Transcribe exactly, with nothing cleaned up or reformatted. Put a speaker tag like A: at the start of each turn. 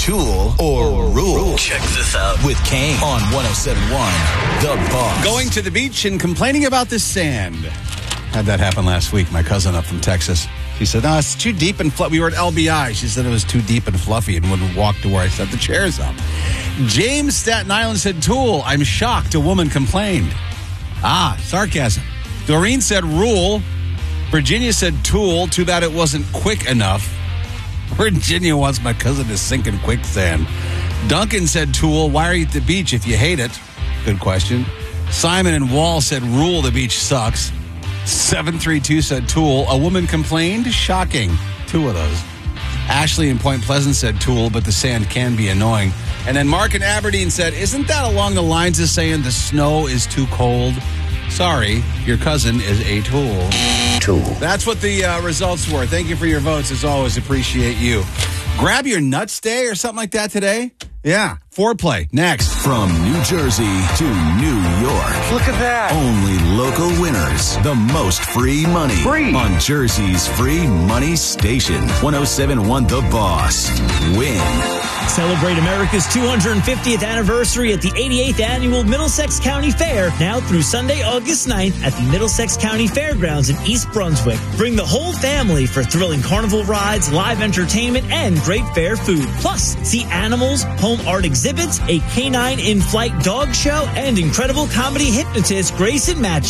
A: Tool or Rule? Check this out with Kane on one oh seven point one The Boss.
B: Going to the beach and complaining about the sand. Had that happen last week. My cousin up from Texas. She said, no, it's too deep and fluffy. We were at L B I. She said it was too deep and fluffy and wouldn't walk to where I set the chairs up. James, Staten Island, said, Tool, I'm shocked a woman complained. Ah, sarcasm. Doreen said, Rule. Virginia said, Tool. Too bad it wasn't quick enough. Virginia wants my cousin to sink in quicksand. Duncan said, Tool. Why are you at the beach if you hate it? Good question. Simon and Wall said, Rule, the beach sucks. seven three two said, Tool. A woman complained? Shocking. Two of those. Ashley in Point Pleasant said, Tool, but the sand can be annoying. And then Mark in Aberdeen said, isn't that along the lines of saying the snow is too cold? Sorry, your cousin is a tool. Tool. That's what the uh, results were. Thank you for your votes. As always, appreciate you. Grab your nuts day or something like that today? Yeah. Foreplay. Next.
A: From New Jersey to New York.
B: Look at that.
A: Only local winners. The most free money.
B: Free.
A: On Jersey's free money station. one oh seven point one The Boss. Win.
C: Celebrate America's two hundred fiftieth anniversary at the eighty-eighth Annual Middlesex County Fair, now through Sunday, August ninth at the Middlesex County Fairgrounds in East Brunswick. Bring the whole family for thrilling carnival rides, live entertainment, and great fair food. Plus, see animals, home art exhibits, a canine in-flight dog show, and incredible comedy hypnotist Grayson Match.